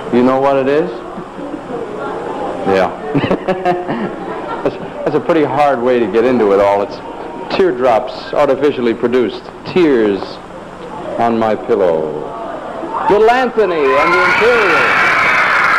You know what it is? Yeah. That's a pretty hard way to get into it all. It's teardrops, artificially produced. Tears on my pillow. Little Anthony and the Imperials.